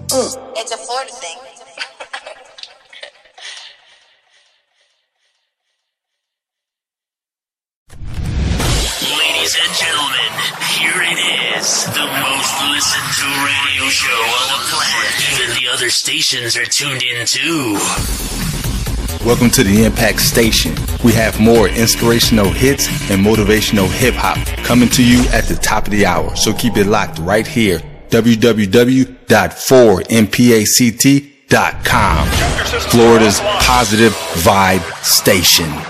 It's a Florida thing. Ladies and gentlemen, here it is, the most listened to radio show on the planet. Even the other stations are tuned in too. Welcome to the Impact Station. We have more inspirational hits and motivational hip-hop coming to you at the top of the hour. So keep it locked right here. www.4mpact.com. Florida's positive vibe station.